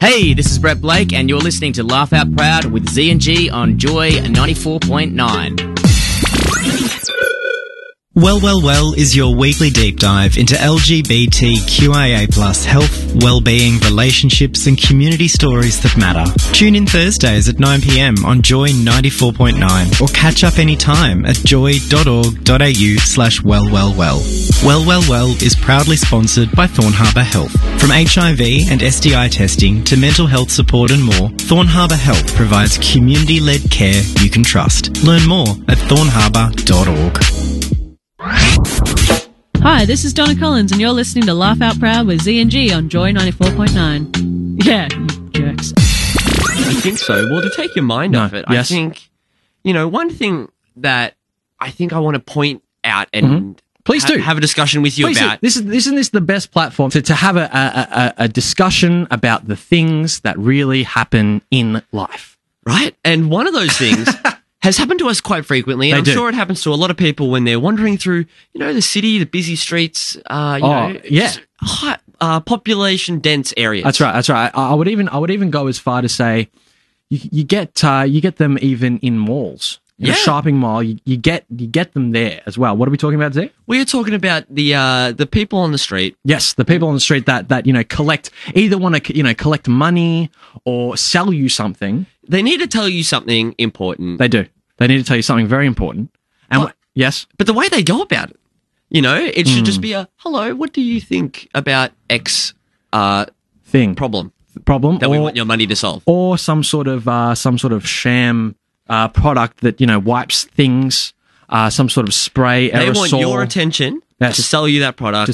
Hey, this is Brett Blake, and you're listening to Laugh Out Proud with Z&G on Joy 94.9. Well is your weekly deep dive into LGBTQIA+ health, well-being, relationships and community stories that matter. Tune in Thursdays at 9 p.m. on Joy 94.9 or catch up anytime at joy.org.au/wellwellwell. Well is proudly sponsored by Thorn Harbour Health. From HIV and STI testing to mental health support and more, Thorn Harbour Health provides community-led care you can trust. Learn more at thornharbour.org. Hi, this is Donna Collins, and you're listening to Laugh Out Proud with Z&G on Joy 94.9. Yeah, you jerks. I think so. Well, to take your mind off it, yes. I think, one thing that I think I want to point out and Please do have a discussion with you about. Isn't this the best platform to have a discussion about the things that really happen in life? Right? And one of those things has happened to us quite frequently. And I'm sure it happens to a lot of people when they're wandering through, the city, the busy streets, high, population dense areas. That's right. I would even go as far to say you get them even in malls. In a shopping mall, you get them there as well. What are we talking about today? We are talking about the people on the street. Yes, the people on the street that collect, either want to collect money or sell you something. They need to tell you something important. They do. They need to tell you something very important. And yes, but the way they go about it, it should just be a hello. What do you think about X thing problem that we want your money to solve, or some sort of sham product that wipes things, some sort of spray aerosol. They want your attention to sell you that product.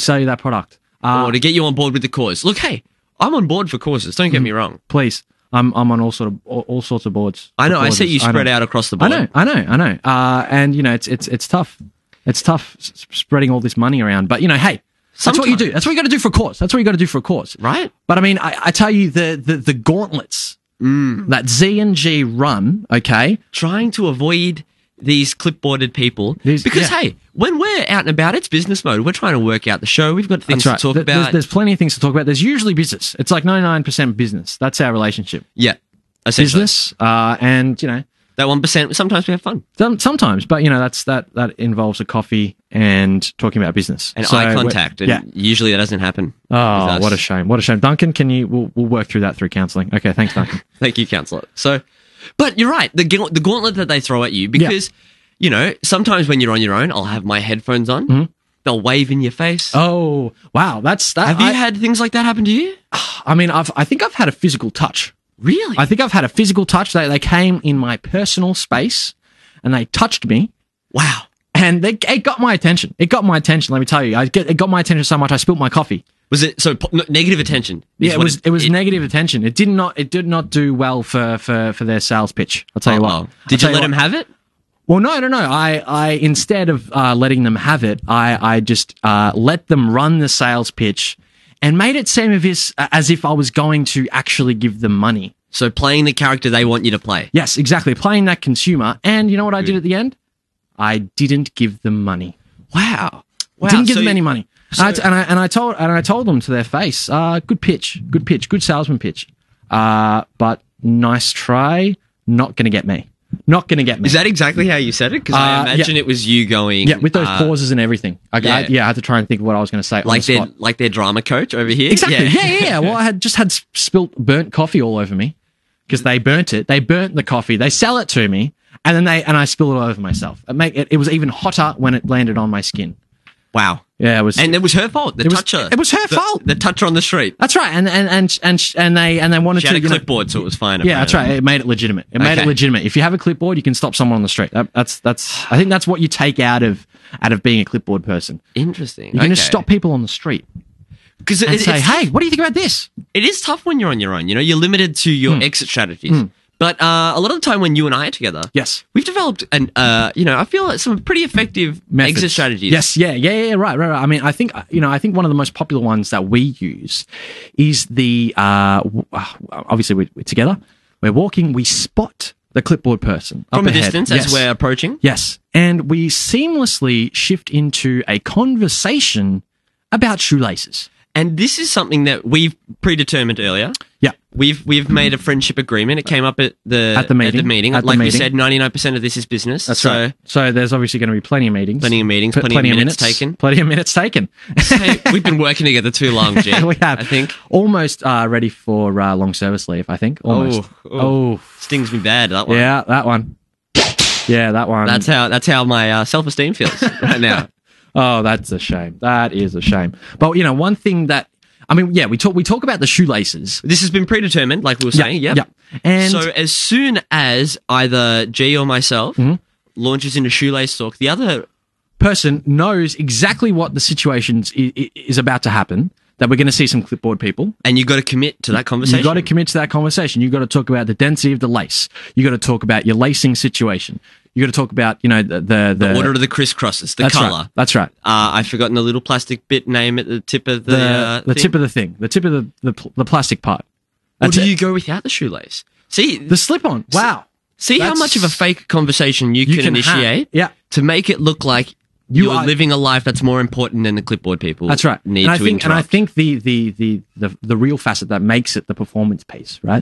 Or to get you on board with the cause. Look, hey, I'm on board for causes. Don't get me wrong. Please, I'm on all sorts of boards. I know. I see you spread out across the board. I know. And it's tough. It's tough spreading all this money around. But hey. That's what you do. That's what you got to do for a cause. Right. But I mean, I tell you, the gauntlets that Z&G run, okay? Trying to avoid these clipboarded people. Hey, when we're out and about, it's business mode. We're trying to work out the show. We've got things to talk about. There's plenty of things to talk about. There's usually business. It's like 99% business. That's our relationship. Yeah. Essentially. Business, and, that 1%, sometimes we have fun. Sometimes, but that involves a coffee and talking about business and eye contact. And usually that doesn't happen. Oh, what a shame! What a shame, Duncan. We'll work through that through counselling. Okay, thanks, Duncan. Thank you, counsellor. So, but you're right. The gauntlet that they throw at you because sometimes when you're on your own, I'll have my headphones on. Mm-hmm. They'll wave in your face. Oh, wow! That's that. Have you had things like that happen to you? I mean, I think I've had a physical touch. Really? I think I've had a physical touch. They came in my personal space and they touched me. Wow. And it got my attention. Let me tell you. It got my attention so much I spilt my coffee. Was it negative attention? Yeah, it was negative attention. It did not do well for their sales pitch. I'll tell you what. Did you let them have it? Well, no. I instead of letting them have it, I just let them run the sales pitch and made it seem as if I was going to actually give them money. So playing the character they want you to play. Yes, exactly. Playing that consumer. And you know what I did at the end? I didn't give them money. Wow. Didn't give them any money. I told them to their face, good pitch, good salesman pitch. But nice try, not going to get me. Is that exactly how you said it? Because I imagine it was you going... Yeah, with those pauses and everything. I had to try and think of what I was going to say like their drama coach over here? Exactly. Yeah. Well, I had burnt coffee all over me because they burnt it. They burnt the coffee. They sell it to me, and then I spilled it all over myself. It was even hotter when it landed on my skin. Wow. Yeah, it was, and it was her fault. It was her fault. The toucher on the street. That's right. And they wanted she had a clipboard, so it was fine. Yeah, that's right. It made it legitimate. If you have a clipboard, you can stop someone on the street. That's. I think that's what you take out of being a clipboard person. Interesting. You can just stop people on the street. Because say, hey, what do you think about this? It is tough when you're on your own. You're limited to your exit strategies. But a lot of the time when you and I are together, yes, we've developed I feel like some pretty effective exit strategies. Yes, yeah, right. I mean, I think one of the most popular ones that we use is the obviously we're together, we're walking, we spot the clipboard person from a distance as we're approaching. Yes, and we seamlessly shift into a conversation about shoelaces. And this is something that we've predetermined earlier. Yeah. we've made a friendship agreement. It came up at the meeting. Like we said, 99% of this is business. That's right. So there's obviously going to be plenty of meetings. Plenty of meetings, plenty of minutes taken. Plenty of minutes taken. Hey, we've been working together too long, G. We have. I think. Almost ready for long service leave, I think. Almost. Oh. Stings me bad, that one. Yeah, that one. Yeah, that one. That's how my self-esteem feels right now. Oh, that's a shame. That is a shame. But, one thing that, we talk about the shoelaces. This has been predetermined, like we were saying. Yeah. And so as soon as either G or myself launches into shoelace talk, the other person knows exactly what the situation is about to happen, that we're going to see some clipboard people. And you got to commit to that conversation. You got to commit to that conversation. You got to talk about the density of the lace. You got to talk about your lacing situation. You got to talk about, the order of the crisscrosses, the color. Right. That's right. I've forgotten the little plastic bit name at the tip of the tip of the thing, the tip of the plastic part. Or do you go without the shoelace? See, the slip-on. Wow. See how much of a fake conversation you can initiate to make it look like you're living a life that's more important than the clipboard people. That's right. Need to interrupt. And I think the real facet that makes it the performance piece, right,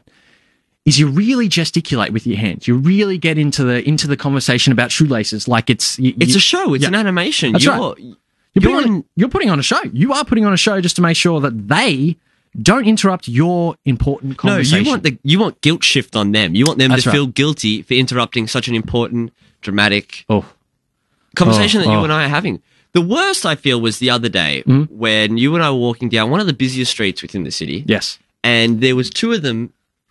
is you really gesticulate with your hands. You really get into the conversation about shoelaces like it's a show. It's an animation. That's right. You're putting on a show. You are putting on a show just to make sure that they don't interrupt your important conversation. No, you want guilt shift on them. You want them to feel guilty for interrupting such an important, dramatic conversation that you and I are having. The worst I feel was the other day when you and I were walking down one of the busiest streets within the city. Yes. And there was two of them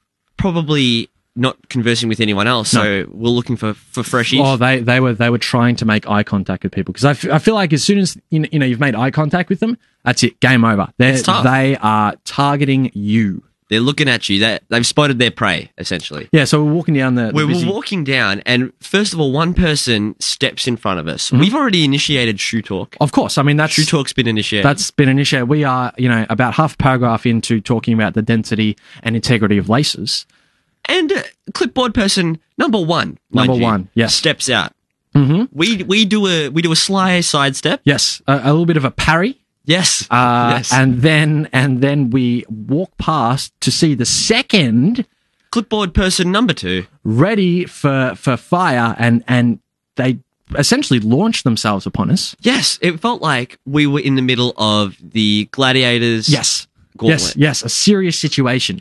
probably not conversing with anyone else, so we're looking for freshies. Oh, they were trying to make eye contact with people, because I feel like as soon as you've made eye contact with them, that's it, game over. It's tough. They are targeting you. They're looking at you. They've spotted their prey, essentially. Yeah, so we're walking down we're walking down, and first of all, one person steps in front of us. We've already initiated shoe talk. Of course. Shoe talk's been initiated. That's been initiated. We are, about half a paragraph into talking about the density and integrity of laces. And clipboard person number one, yes, steps out. Mm-hmm. We do a sly sidestep. Yes, a little bit of a parry. Yes. Yes. And then we walk past to see the second clipboard person number two ready for fire, and they essentially launched themselves upon us. Yes, it felt like we were in the middle of the Gladiators. Yes. Gauntlet. Yes, a serious situation.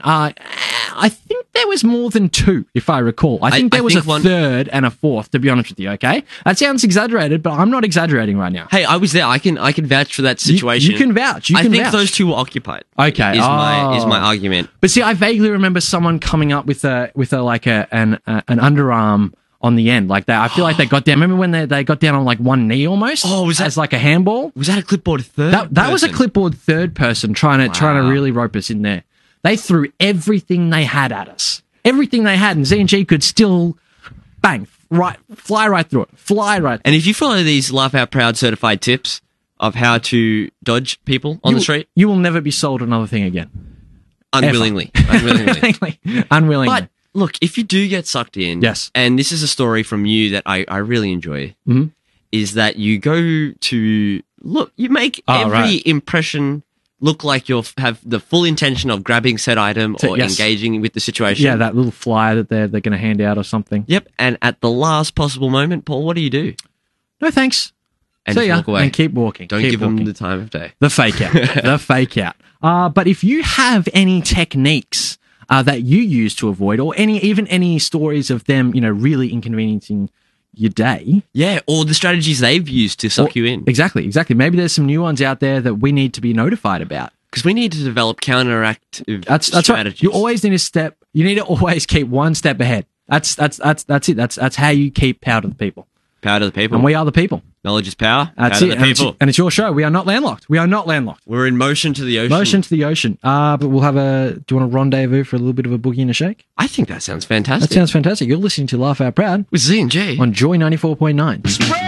I think there was more than two, if I recall. I think there was a third and a fourth, to be honest with you, okay? That sounds exaggerated, but I'm not exaggerating right now. Hey, I was there. I can vouch for that situation. You can vouch. I think those two were occupied. Okay. Is my argument. But see, I vaguely remember someone coming up with an underarm on the end like that. I feel like they got down. Remember when they got down on like one knee almost? Oh, was that as like a handball? Was that a clipboard third? That was a clipboard third person trying to really rope us in there. They threw everything they had at us. Everything they had, and Z&G could still fly right through it. And if you follow these Laugh Out Proud certified tips of how to dodge people on the street, you will never be sold another thing again. Unwillingly. Unwillingly. But look, if you do get sucked in, yes, and this is a story from you that I really enjoy, is that you go to look, you make every impression look like you have the full intention of grabbing said item or engaging with the situation. Yeah, that little flyer that they're going to hand out or something. Yep, and at the last possible moment, Paul, what do? No thanks. And see ya, walk away. And keep walking. Don't give them the time of day. The fake out. The fake out. But if you have any techniques that you use to avoid, or even any stories of them, really inconveniencing your day. Yeah, or the strategies they've used to suck you in. Exactly. Maybe there's some new ones out there that we need to be notified about. Because we need to develop counteractive that's strategies. Right. You always need you need to always keep one step ahead. That's it. That's how you keep power to the people. Power to the people. And we are the people. Knowledge is power. That's power it. To the people. And it's your show. We are not landlocked. We're in motion to the ocean. But we'll have do you want a rendezvous for a little bit of a boogie and a shake? I think that sounds fantastic. That sounds fantastic. You're listening to Laugh Out Proud with Z&G on Joy 94.9.